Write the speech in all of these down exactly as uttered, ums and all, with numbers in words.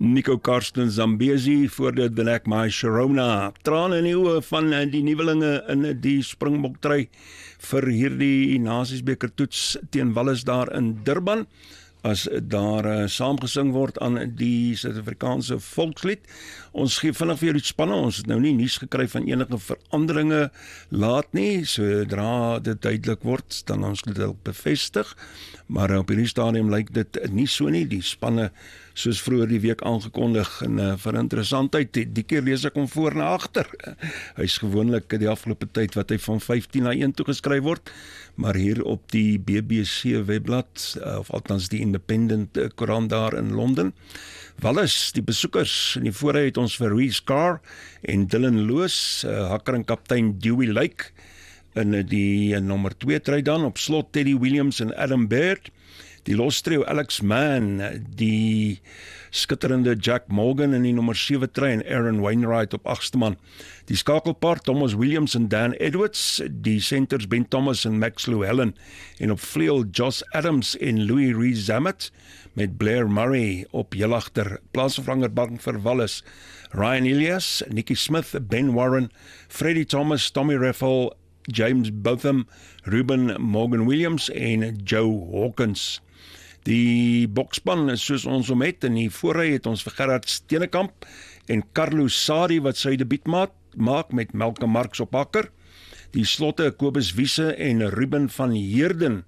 Nico Karsten Zambezi voor die Black My Sharona. Trane in die oë van die nuwelinge in die Springbok-try vir hierdie Nasiesbeker toets teen Wallis daar in Durban, as daar uh, saamgesing word aan die Suid-Afrikaanse volkslied. Ons gee vinnig vir julle spanne, ons het nou nie nuus gekry van enige veranderinge laat nie, sodra dit duidelik word, dan ons dit ook bevestig, maar op hierdie stadium lyk dit nie so nie, die spanne soos vroeër die week aangekondig, en uh, vir interessantheid, die, die keer lees ek hom voor na agter. Hy is gewoonlik die afgelope tyd wat hy van vyftien na een toegeskryf word, maar hier op die B B C webblad, uh, of althans die Independent uh, koerant daar in Londen, Wallis, die besoekers, in die voorry het ons vir Reece Carr en Dylan Loos, uh, hakker en kaptein Dewey Lake, in uh, die uh, nommer twee try dan, op slot Teddy Williams en Adam Baird, die lostrio Alex Mann, die skitterende Jack Morgan in die nommer sewe try en Aaron Wainwright op agste man. Die skakelpaar Thomas Williams en Dan Edwards, die centers Ben Thomas en Max Llewellyn en op vleuel Josh Adams en Louis Rees-Zammit met Blair Murray op heelagter. Plaatsvervangerbank vir Wallis, Ryan Elias, Nicky Smith, Ben Warren, Freddie Thomas, Tommy Raffel, James Botham, Ruben Morgan Williams en Joe Hawkins. Die bokspan is soos ons om het, in die voorry het ons vir Gerard Steenekamp en Carlo Sadi wat sy debuut maak met Malcolm Marx op hakker. Die slotte Kobus Wiese en Ruben van Heerden,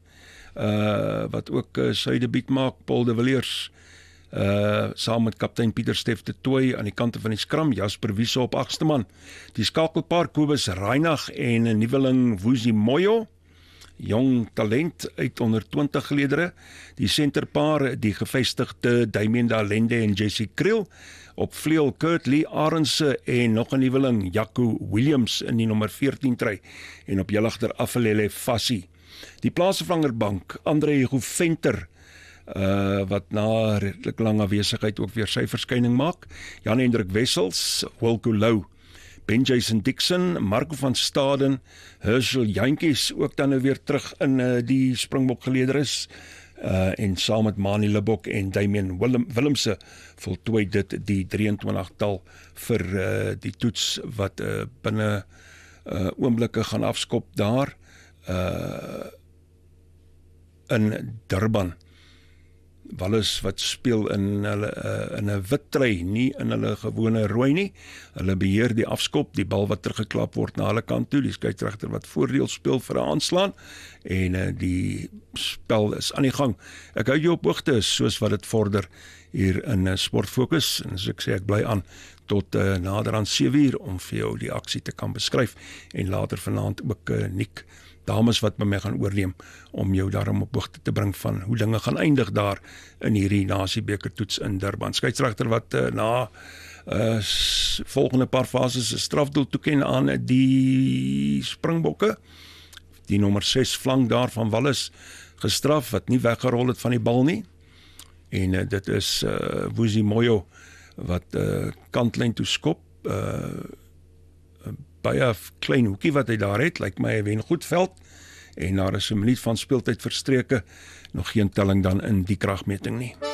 uh, wat ook uh, sy debuut maak, Paul de Villiers, uh, saam met kaptein Pieter Steff de Tooy aan die kante van die skram, Jasper Wiese op agste man. Die skakelpaar Kobus Reinach en nuweling Vusi Moyo, jong talent uit onder twintig geleedere, die centerpaar, die gevestigde Damien Dalende en Jesse Kriel, op vleuel Kurt Lee Arendse en nog 'n nuweling Jaco Williams in die nommer veertien try, en op heelagter Afelele Fassie. Die plaatsvervangerbank, Andre Goventer, uh, wat na redelik lang afwesigheid ook weer sy verskyning maak, Jan Hendrik Wessels, Wilco Lou, Ben Jason Dixon, Marco van Staden, Herschel Jantjies, ook dan nou weer terug in uh, die Springbok geleeder is, uh, en saam met Mani Libbok en Damien Willem, Willemse voltooi dit die drieëntwintig-tal vir uh, die toets wat uh, binne uh, oomblikke gaan afskop daar uh, in Durban. Wallis wat speel in hulle uh, in 'n wit trui, nie in hulle gewone rooi nie. Hulle beheer die afskop, die bal wat teruggeklap word na hulle kant toe, die skeieregter wat voordeel speel vir 'n aanslaan, en uh, die spel is aan die gang. Ek hou jou op hoogte soos wat dit vorder hier in uh, Sportfokus, en as ek sê ek bly aan tot uh, nader aan sewe uur om vir jou die aksie te kan beskryf, en later vanaand ook uh, Nick dames wat by my gaan oorneem om jou daarom op hoogte te bring van hoe dinge gaan eindig daar in hierdie Nasiesbeker toets in Durban. Skeieregter wat uh, na uh, volgende paar fases 'n strafdoel toeken aan die Springbokke, die nommer ses flank daar van Wallis gestraf, wat nie weggerol het van die bal nie, en uh, dit is uh, Vusi Moyo wat uh, kantlyn toe skop, uh, baie klein hoekie wat hy daar het, lyk my hy wen goed veld, en daar is 'n minuut van speeltyd verstreke, nog geen telling dan in die kragmeting nie.